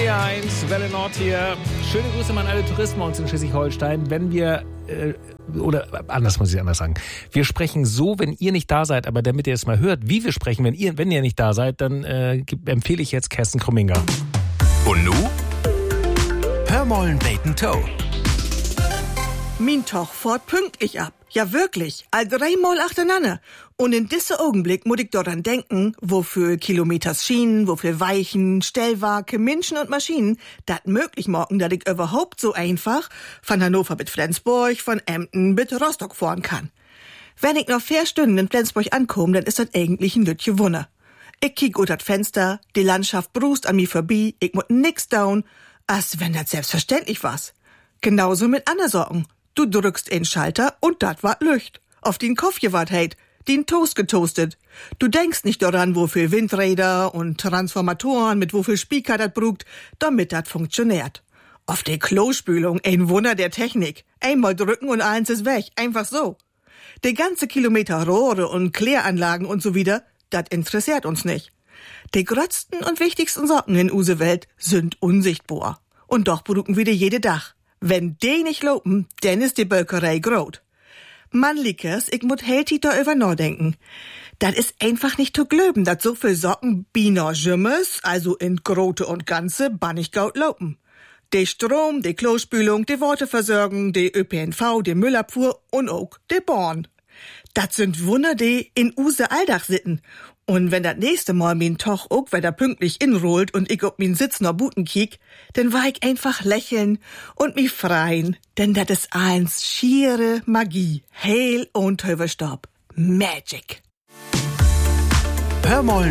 RTL1, Welle Nord hier. Schöne Grüße an alle Touristen bei uns in Schleswig-Holstein. Wenn wir, anders muss ich anders sagen. Wir sprechen so, wenn ihr nicht da seid, aber damit ihr es mal hört, wie wir sprechen, wenn ihr nicht da seid, dann empfehle ich jetzt Kerstin Krumminger. Und nu? Hör mollen Bacon Toe. Min Toch fort pünktlich ab. Ja wirklich, all 3 Mal achteinander. Und in diesem Augenblick muss ich daran denken, wofür Kilometers Schienen, wofür Weichen, Stellwerke, Menschen und Maschinen dat möglich machen, dass ich überhaupt so einfach von Hannover bis Flensburg, von Emden bis Rostock fahren kann. Wenn ich noch 4 Stunden in Flensburg ankomme, dann ist das eigentlich ein lütje Wunder. Ich kiek ut das Fenster, die Landschaft brust an mir vorbei, ich muss nix down, als wenn das selbstverständlich was. Genauso mit anderen Sorgen. Du drückst einen Schalter und dat wart Lücht. Auf den Kopf gewart heit, den Toast getoastet. Du denkst nicht daran, wofür Windräder und Transformatoren mit wofür Speaker dat brugt, damit dat funktioniert. Auf die Klospülung, ein Wunder der Technik. Einmal drücken und eins ist weg, einfach so. Die ganze Kilometer Rohre und Kläranlagen und so wieder, dat interessiert uns nicht. Die grötzten und wichtigsten Sorgen in use Welt sind unsichtbar. Und doch brugen wir die jede Dach. Wenn die nicht lopen, dann ist die Bölkerei grot. Man liekes, ich muss heltit da über nachdenken. Das ist einfach nicht zu glöben, dass so viel Socken bina Jümmes, also in Grote und Ganze, bannig gaut lopen. Die Strom, die Klospülung, die Waterversorgung, die ÖPNV, die Müllabfuhr und auch die Bahn. Das sind Wunder, die in use Alldach sitten. Und wenn das nächste Mal min Toch auch wieder pünktlich inrollt und ich ob min Sitz noch Buten kiek, dann war ich einfach lächeln und mich freien, denn das ist eins schiere Magie, Heil und Töverstab. Magic. Hör mollen